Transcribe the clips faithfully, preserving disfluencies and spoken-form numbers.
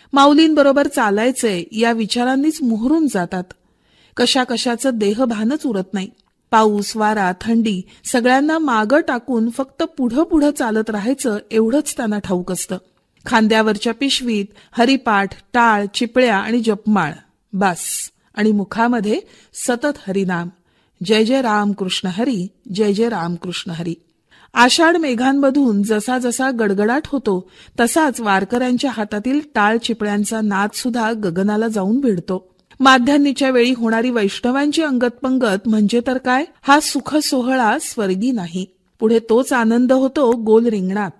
माऊलींबरोबर चालायचंय या विचारांनीच मोहरून जातात. कशा कशाचं देहभानच उरत नाही. पाऊस, वारा, थंडी सगळ्यांना मागं टाकून फक्त पुढं पुढं चालत राहायचं एवढंच त्यांना ठाऊक असतं. खांद्यावरच्या पिशवीत हरिपाठ, टाळ, चिपळ्या आणि जपमाळ बास, आणि मुखामध्ये सतत हरिनाम, जय जय राम कृष्ण हरी, जय जय राम कृष्ण हरी. आषाढ मेघांमधून जसा जसा गडगडाट होतो तसाच वारकऱ्यांच्या हातातील टाळ चिपळ्यांचा नाद सुद्धा गगनाला जाऊन भिडतो. माध्यान्नीच्या वेळी होणारी वैष्णवांची अंगत पंगत म्हणजे तर काय, हा सुख सोहळा स्वर्गी नाही. पुढे तोच आनंद होतो गोल रिंगणात.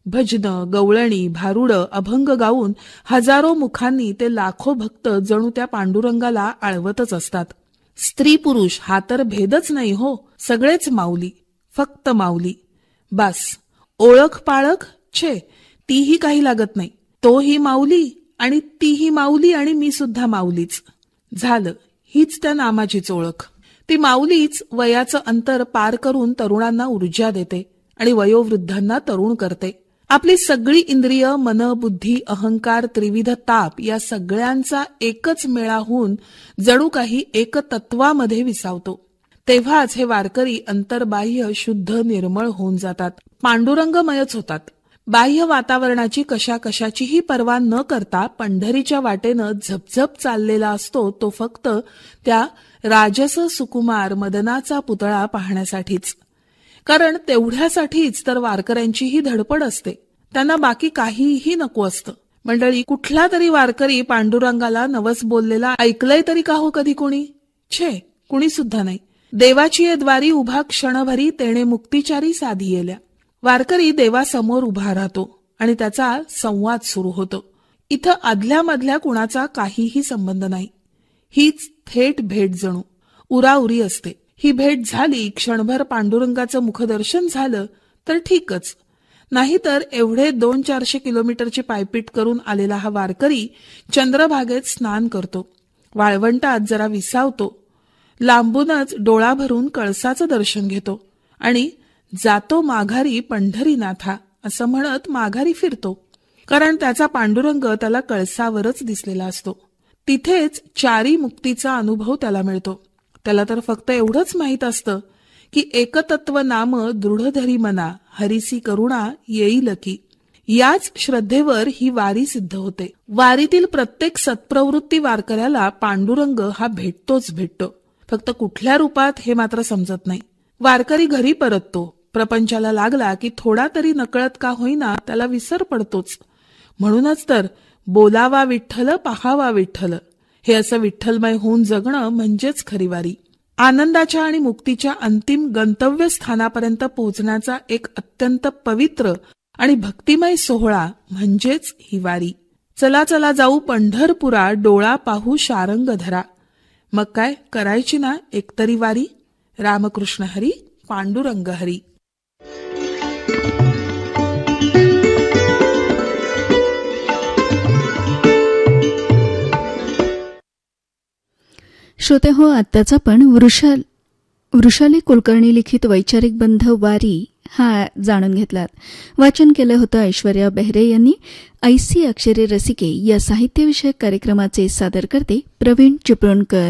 भजनं, गवळणी, भारुडं, अभंग गाऊन हजारो मुखांनी ते लाखो भक्त जणू त्या पांडुरंगाला आळवतच असतात. स्त्री पुरुष हा तर भेदच नाही हो, सगळेच माऊली, फक्त माऊली. बस, ओळख पाळख छे तीही काही लागत नाही. तोही माऊली आणि तीही माऊली आणि मी सुद्धा माऊलीच. झालं, हीच त्या नामाचीच ओळख. ती माऊलीच वयाचं अंतर पार करून तरुणांना ऊर्जा देते आणि वयोवृद्धांना तरुण करते. आपली सगळी इंद्रिय, मन, बुद्धी, अहंकार, त्रिविध ताप या सगळ्यांचा एकच मेळा होऊन जणू काही एकतत्वामध्ये विसावतो. तेव्हाच हे वारकरी अंतर्बाह्य शुद्ध निर्मळ होऊन जातात, पांडुरंगमयच होतात. बाह्य वातावरणाची कशा कशाचीही पर्वा न करता पंढरीच्या वाटेनं झपझप चाललेला असतो तो फक्त त्या राजस सुकुमार मदनाचा पुतळा पाहण्यासाठीच. कारण तेवढ्यासाठीच तर वारकऱ्यांचीही धडपड असते. त्यांना बाकी काहीही नको असतं. मंडळी, कुठला तरी वारकरी पांडुरंगाला नवस बोललेला ऐकलंय तरी का हो कधी कोणी? छे, कुणी सुद्धा नाही. देवाची द्वारी उभा क्षणभरी तेणे मुक्तिचारी साधी येल्या. वारकरी देवासमोर उभा राहतो आणि त्याचा संवाद सुरू होतो. इथं आदल्या मधल्या कुणाचा काहीही संबंध नाही. हीच थेट भेट जणू उराउरी असते. ही भेट झाली, क्षणभर पांडुरंगाचं मुखदर्शन झालं तर ठीकच, नाहीतर एवढे दोन चारशे किलोमीटरची पायपीट करून आलेला हा वारकरी चंद्रभागेत स्नान करतो, वाळवंटात जरा विसावतो, लांबूनच डोळा भरून कळसाचं दर्शन घेतो आणि जातो माघारी पंढरीनाथा असं म्हणत माघारी फिरतो. कारण त्याचा पांडुरंग त्याला कळसावरच दिसलेला असतो. तिथेच चारी मुक्तीचा अनुभव त्याला मिळतो. त्याला तर फक्त एवढंच माहीत असतं की एकतत्व नाम दृढधरी मना, हरिसी करुणा येईल की. याच श्रद्धेवर ही वारी सिद्ध होते. वारीतील प्रत्येक सत्प्रवृत्ती वारकऱ्याला पांडुरंग हा भेटतोच भेटतो. फक्त कुठल्या रूपात हे मात्र समजत नाही. वारकरी घरी परततो, प्रपंचाला लागला की थोडा तरी नकळत का होईना त्याला विसर पडतोच. म्हणूनच तर बोलावा विठ्ठल, पाहावा विठ्ठल, हे असं विठ्ठलमय होऊन जगणं म्हणजेच खरी वारी. आनंदाच्या आणि मुक्तीच्या अंतिम गंतव्य स्थानापर्यंत पोहोचण्याचा एक अत्यंत पवित्र आणि भक्तिमय सोहळा म्हणजेच ही वारी. चला चला जाऊ पंढरपुरा, डोळा पाहू शारंग धरा. मग काय करायची ना एकतरी वारी. रामकृष्ण हरी, पांडुरंग हरी. श्रोते हो, आत्ताच आपण वृषा वृषाली कुलकर्णी लिखित वैचारिक बंध वारी हा जाणून घेतलात. वाचन केलं होतं ऐश्वर्या बेहरे यांनी. ऐसी अक्षरे रसिके या साहित्यविषयक कार्यक्रमाचे सादर करते प्रवीण चिपळूणकर.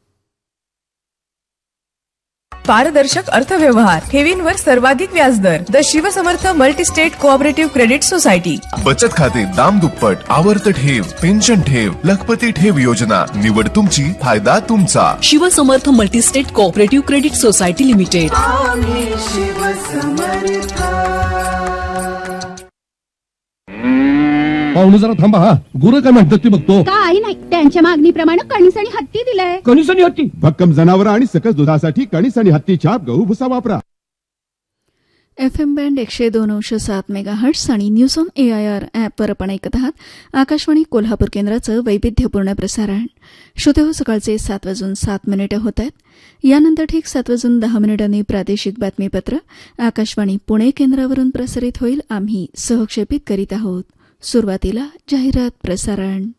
पारदर्शक अर्थव्यवहार, ठेवींवर सर्वाधिक व्याजदर. The Shivsamarth multi-state cooperative credit society. बचत खाते दाम दुप्पट, आवर्त ठेव, पेन्शन ठेव, लखपती ठेव योजना. निवड तुमची, फायदा तुमचा. Shivsamarth multi-state cooperative credit society limited. पाहुणे जरा थांबा. हा गुरं काय म्हणतात ते बघतो. काही नाही, त्यांच्या मागणीप्रमाणे कणीस आणि हत्ती दिलंय. कणीस आणि हत्ती, भक्कम जनावर आणि सकस दुधासाठी कणीस आणि हत्ती छाप गहू भुसा वापरा. एफ एम बँड एकशे दोन अंश सात मेगा हर्ट्स आणि news on A I R ॲपवर आपण ऐकत आहात आकाशवाणी कोल्हापूर केंद्राचं वैविध्यपूर्ण प्रसारण. श्रोते हो, सकाळचे सात वाजून सात मिनिटं होत आहेत. यानंतर ठीक सात वाजून दहा मिनिटांनी प्रादेशिक बातमीपत्र आकाशवाणी पुणे केंद्रावरून प्रसारित होईल. आम्ही सहक्षेपित करीत आहोत. सुरुवातीला जाहिरात प्रसारण.